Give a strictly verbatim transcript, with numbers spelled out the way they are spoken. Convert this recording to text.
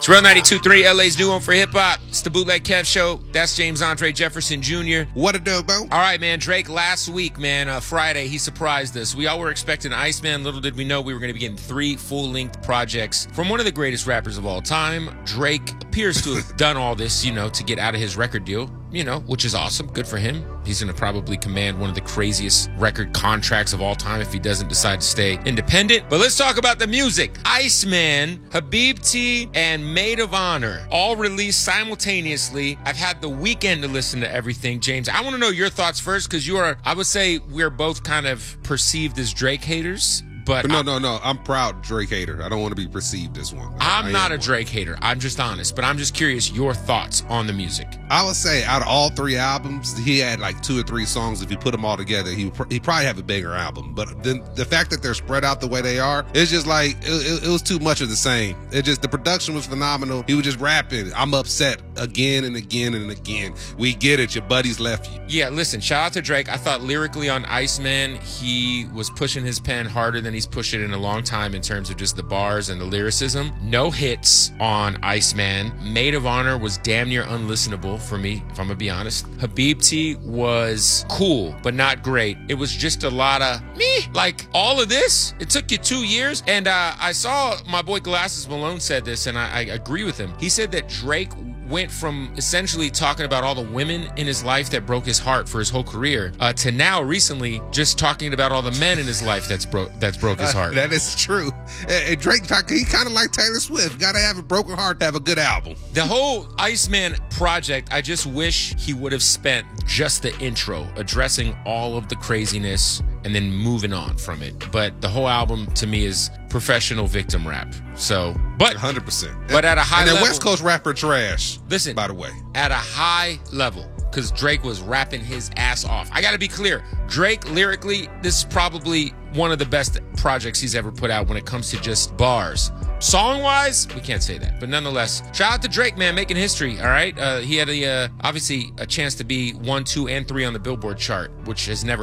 It's Real ninety-two point three, L A's new home for hip-hop. It's the Bootleg Kev Show. That's James Andre Jefferson Junior What a dope, bro. All right, man. Drake, last week, man, uh, Friday, he surprised us. We all were expecting Iceman. Little did we know we were going to be getting three full-length projects from one of the greatest rappers of all time. Drake appears to have done all this, you know, to get out of his record deal, you know, which is awesome. Good for him. He's going to probably command one of the craziest record contracts of all time if he doesn't decide to stay independent. But let's talk about the music. Iceman, Habibti, and Maid of Honor all released simultaneously. I've had the weekend to listen to everything. James, I want to know your thoughts first, because you are, I would say we're both kind of perceived as Drake haters. But, But no, I, no, no. I'm proud Drake hater. I don't want to be perceived as one. I, I'm I not a one. Drake hater. I'm just honest. But I'm just curious your thoughts on the music. I would say out of all three albums, he had like two or three songs. If you put them all together, he he probably have a bigger album. But then the fact that they're spread out the way they are, it's just like it, it, it was too much of the same. It just the production was phenomenal. He was just rapping. I'm upset again and again and again. We get it. Your buddies left you. Yeah, listen, shout out to Drake. I thought lyrically on Iceman, he was pushing his pen harder than he's pushed it in a long time in terms of just the bars and the lyricism. No hits on Iceman. Maid of Honor was damn near unlistenable for me, if I'm gonna be honest. Habibti was cool, but not great. It was just a lot of me. Like, all of this, it took you two years. And uh, I saw my boy Glasses Malone said this, and I, I agree with him. He said that Drake went from essentially talking about all the women in his life that broke his heart for his whole career uh, to now recently just talking about all the men in his life that's broke that's broke his heart. Uh, that is true. And, and Drake, he kind of like Taylor Swift. Got to have a broken heart to have a good album. The whole Iceman project, I just wish he would have spent just the intro addressing all of the craziness and then moving on from it. But the whole album to me is professional victim rap. So, but one hundred percent. But at a high and level, West Coast rapper trash. Listen, by the way, at a high level, because Drake was rapping his ass off. I got to be clear. Drake, lyrically, this is probably one of the best projects he's ever put out when it comes to just bars. Song-wise, we can't say that. But nonetheless, shout out to Drake, man, making history, all right? Uh, he had, a uh, obviously, a chance to be one, two, and three on the Billboard chart, which has never